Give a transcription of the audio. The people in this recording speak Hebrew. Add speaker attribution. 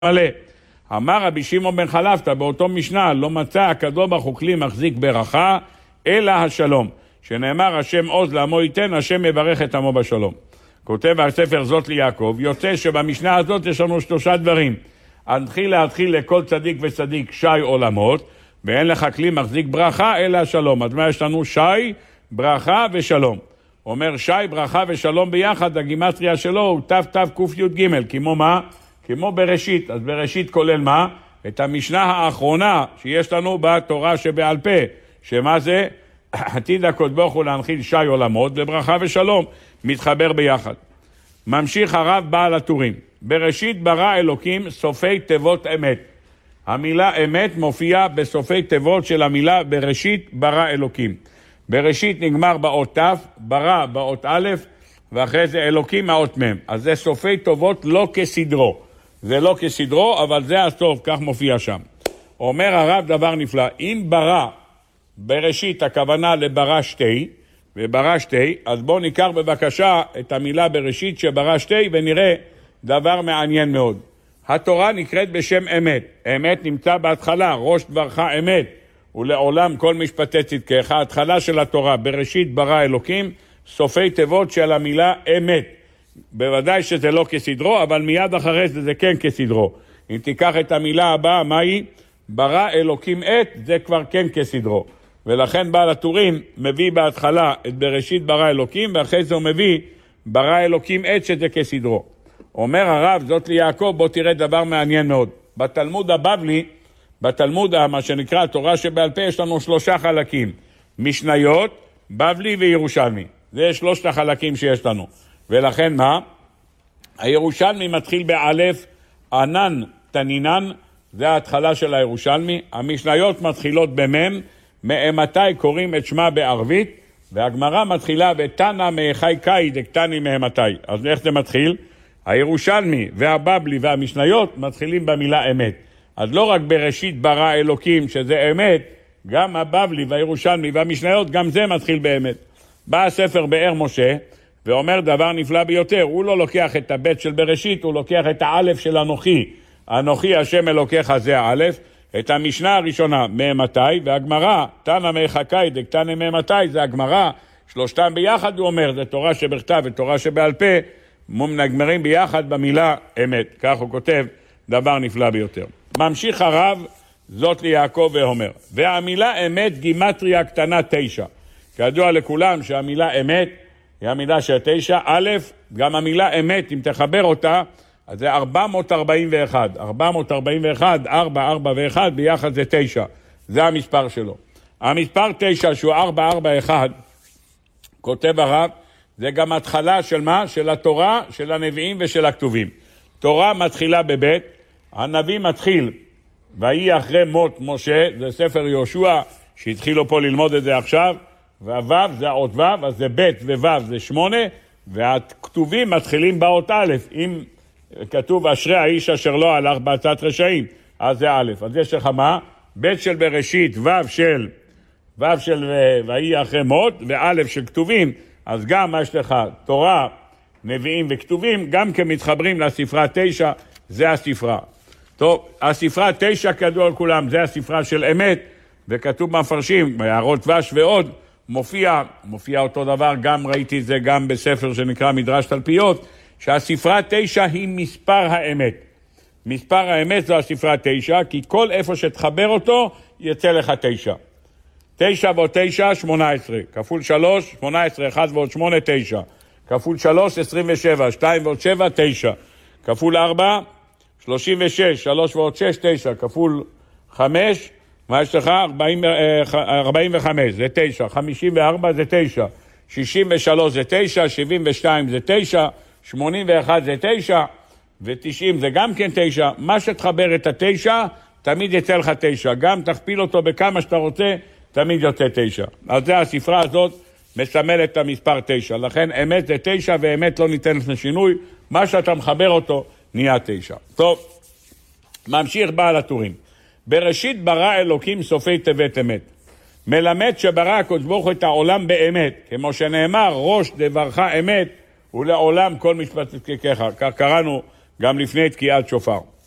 Speaker 1: מלא. אמר רבי שמעון בן חלפתא באותו משנה, לא מצא הקדוש ברוך הוא כלי מחזיק ברכה, אלא השלום. שנאמר השם עוז לעמו ייתן, השם יברך את עמו בשלום. כותב הספר זאת ליעקב, יוצא שבמשנה הזאת יש לנו שלושה דברים. להתחיל לכל צדיק וצדיק שי עולמות, ואין לך כלי מחזיק ברכה אלא השלום. אז מה יש לנו? שי, ברכה ושלום. אומר שי, ברכה ושלום ביחד, הגימטריה שלו הוא תק"ג, כמו מה? כמו בראשית. אז בראשית כולל מה? את המשנה האחרונה שיש לנו בתורה שבעל פה, שמה זה? עתיד הקדוש ברוך הוא להנחיל שי עולמות, וברכה ושלום מתחבר ביחד. ממשיך הרב בעל הטורים, בראשית ברא אלוקים סופי תיבות אמת. המילה אמת מופיעה בסופי תיבות של המילה בראשית ברא אלוקים. בראשית נגמר באות ת', ברא באות א', ואחרי זה אלוקים האות מ'. אז זה סופי תיבות לא כסדרו. זה לא כסדרו, אבל זה הסוף, כך מופיע שם. אומר הרב דבר נפלא, אם ברא בראשית הכוונה לברא שתי, וברא שתי, אז בואו ניקח בבקשה את המילה בראשית שברא שתי, ונראה דבר מעניין מאוד. התורה נקראת בשם אמת. אמת נמצא בהתחלה, ראש דברך אמת, ולעולם כל משפטי צדקך. ההתחלה של התורה, בראשית ברא אלוקים, סופי תיבות של המילה אמת. בוודאי שזה לא כסדרו, אבל מיד אחרי זה כן כסדרו. אם תיקח את המילה הבאה, מה היא? ברא אלוקים עת, זה כבר כן כסדרו. ולכן בעל הטורים מביא בהתחלה את בראשית ברא אלוקים, ואחרי זה הוא מביא ברא אלוקים עת שזה כסדרו. אומר הרב, זאת ליעקב, בוא תראה דבר מעניין מאוד. בתלמוד הבבלי, בתלמוד מה שנקרא התורה שבעל פה, יש לנו שלושה חלקים. משניות, בבלי וירושלמי. זה שלושת החלקים שיש לנו. ולכן מה? הירושלמי מתחיל באלף, ענן תנינן, זה ההתחלה של הירושלמי. המשניות מתחילות במם, מאמתי קוראים את שמה בערבית, והגמרא מתחילה בתנא מאחי קאי דקטני מאמתי. אז איך זה מתחיל? הירושלמי והבבלי והמשניות מתחילים במילה אמת. אז לא רק בראשית ברא אלוקים שזה אמת, גם הבבלי והירושלמי והמשניות, גם זה מתחיל באמת. בא הספר באר משה ואומר דבר נפלא ביותר, הוא לא לוקח את הבית של בראשית, הוא לוקח את האלף של אנוכי. אנוכי השם אלוקיך זה האלף, את המשנה הראשונה מאמתי, והגמרא תנא מאחי דקטני מאמתי, זה הגמרא, שלושתם ביחד הוא אומר, זה תורה שבכתב ותורה שבעל פה, נגמרים ביחד במילה אמת. כך הוא כותב דבר נפלא ביותר. ממשיך הרב, זאת ליעקב ואומר, והמילה אמת גימטריה קטנה 9. כידוע לכולם שהמילה אמת היא המילה של 9. א', גם המילה אמת, אם תחבר אותה, אז זה 441. 441, 4, 4 ו-1, ביחד זה 9. זה המספר שלו. המספר 9 שהוא 441, כותב הרב, זה גם התחלה של מה? של התורה, של הנביאים ושל הכתובים. תורה מתחילה בבית, הנביא מתחיל, ויהי אחרי מות משה, זה ספר יהושע, שהתחילו פה ללמוד את זה עכשיו, והוו זה האות וו, אז זה בית ווו זה 8, והכתובים מתחילים באות א', אם כתוב אשרי האיש אשר לא הלך בעצת רשעים, אז זה א', אז יש לך מה? בית של בראשית, וו של ויהי אחרי מות, וא' של כתובים, אז גם יש לך תורה, נביאים וכתובים, גם כמתחברים לספרה 9, זה הספרה. טוב, הספרה 9 כדוע על כולם, זה הספרה של אמת, וכתוב במפרשים, בהערות דבש ועוד, מופיע אותו דבר, גם ראיתי את זה גם בספר שנקרא מדרש תלפיות, שהספרה 9 היא מספר האמת. מספר האמת זו הספרה 9, כי כל איפה שתחבר אותו, יצא לך 9. 9 ועוד 9, 18. כפול 3, 18, 1 ועוד 8, 9. כפול 3, 27, 2 ועוד 7, 9. כפול 4, 36, 3 ועוד 6, 9. כפול 5, מה יש לך? 45, זה 9. 54 זה 9. 63 זה 9, 72 זה 9, 81 זה 9, ו-90 זה גם כן 9. מה שתחבר את ה-9, תמיד יצא לך 9. גם תכפיל אותו בכמה שאתה רוצה, תמיד יוצא 9. אז זה הספרה הזאת מסמלת את המספר 9. לכן אמת זה 9, ואמת לא ניתנת לשינוי. מה שאתה מחבר אותו נהיה 9. טוב, ממשיך בעל הטורים. בראשית ברא אלוקים סופי תיבות אמת. מלמד שברא הקדוש ברוך הוא את העולם באמת, כמו שנאמר, ראש דברך אמת, ולעולם כל משפט צדקך. כך קראנו גם לפני תקיעת שופר.